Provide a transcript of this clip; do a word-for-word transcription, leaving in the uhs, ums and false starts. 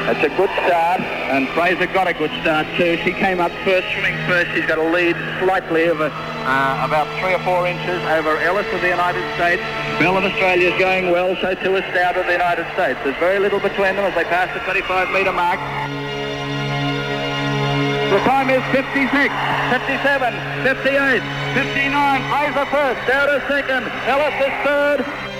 It's a good start, and Fraser got a good start too. She came up first, swimming first. She's got a lead slightly over uh, about three or four inches over Ellis of the United States. Bell of Australia is going well, so too is Stout of the United States. There's very little between them as they pass the twenty-five metre mark. The time is fifty-six, fifty-seven, fifty-eight, fifty-nine. Fraser first, Stout is second, Ellis is third.